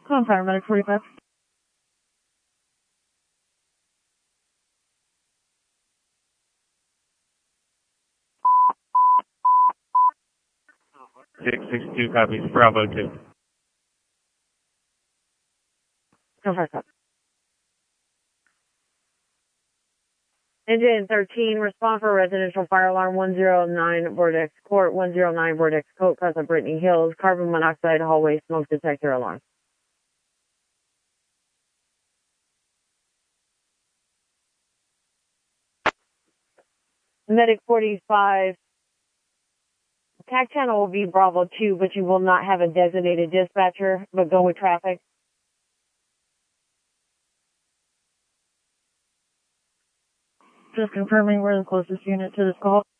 Come on, paramedic 45. Six 662 copies, Bravo 2. Come on, 5. Engine 13, respond for residential fire alarm 109 Vortex Court, 109 Vortex Court, Casa Brittany Hills, carbon monoxide hallway smoke detector alarm. Medic 45, TAC channel will be Bravo 2, but you will not have a designated dispatcher, but go with traffic. Just confirming we're the closest unit to this call.